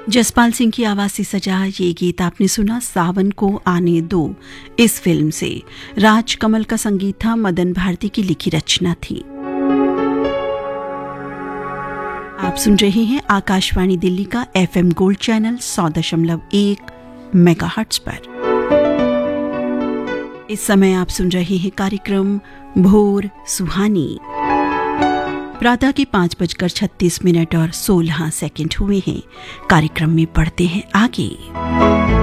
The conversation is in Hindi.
जसपाल सिंह की आवाज से सजा ये गीत आपने सुना सावन को आने दो इस फिल्म से। राज कमल का संगीत था, मदन भारती की लिखी रचना थी। आप सुन रहे हैं आकाशवाणी दिल्ली का FM गोल्ड चैनल 100.1 मेगाहर्ट्ज पर। इस समय आप सुन रहे हैं कार्यक्रम भोर सुहानी। प्रातः के 5:36 और 16 सेकंड हुए हैं। कार्यक्रम में बढ़ते हैं आगे।